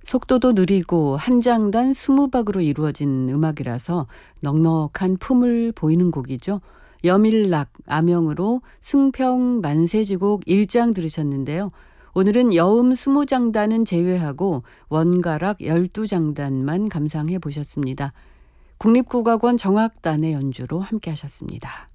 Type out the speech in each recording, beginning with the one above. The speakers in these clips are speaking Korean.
속도도 느리고 한 장단 20박으로 이루어진 음악이라서 넉넉한 품을 보이는 곡이죠. 여밀락, 암영으로 승평 만세지곡 1장 들으셨는데요. 오늘은 여음 20장단은 제외하고 원가락 12장단만 감상해 보셨습니다. 국립국악원 정악단의 연주로 함께 하셨습니다.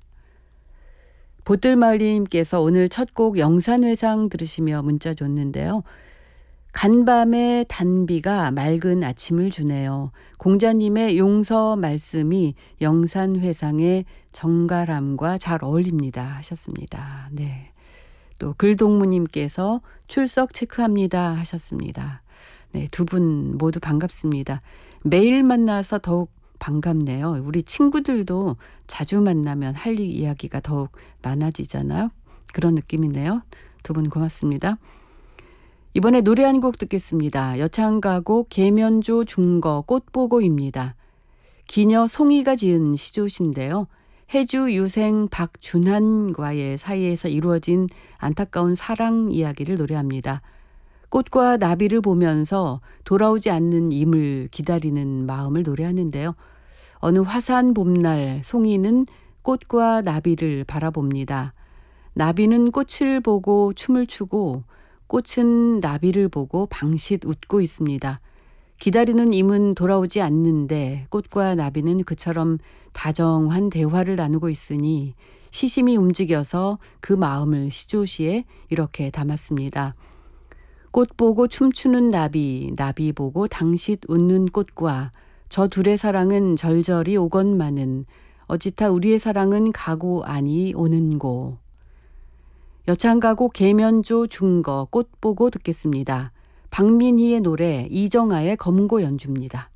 보뜰마을님께서 오늘 첫 곡 영산회상 들으시며 문자 줬는데요. 간밤의 단비가 맑은 아침을 주네요. 공자님의 용서 말씀이 영산회상의 정갈함과 잘 어울립니다 하셨습니다. 네. 또 글동무님께서 출석 체크합니다 하셨습니다. 네, 두 분 모두 반갑습니다. 매일 만나서 더욱 반갑네요. 우리 친구들도 자주 만나면 할 이야기가 더욱 많아지잖아요. 그런 느낌이네요. 두 분 고맙습니다. 이번에 노래 한 곡 듣겠습니다. 여창가곡 계면조 중거 꽃보고입니다. 기녀 송이가 지은 시조신데요. 해주 유생 박준한과의 사이에서 이루어진 안타까운 사랑 이야기를 노래합니다. 꽃과 나비를 보면서 돌아오지 않는 임을 기다리는 마음을 노래하는데요. 어느 화사한 봄날 송이는 꽃과 나비를 바라봅니다. 나비는 꽃을 보고 춤을 추고 꽃은 나비를 보고 방싯 웃고 있습니다. 기다리는 임은 돌아오지 않는데 꽃과 나비는 그처럼 다정한 대화를 나누고 있으니 시심이 움직여서 그 마음을 시조시에 이렇게 담았습니다. 꽃 보고 춤추는 나비, 나비 보고 당싯 웃는 꽃과 저 둘의 사랑은 절절히 오건마는 어찌타 우리의 사랑은 가고 아니 오는고. 여창가곡 계면조 중거 꽃 보고 듣겠습니다. 박민희의 노래 이정아의 검고 연주입니다.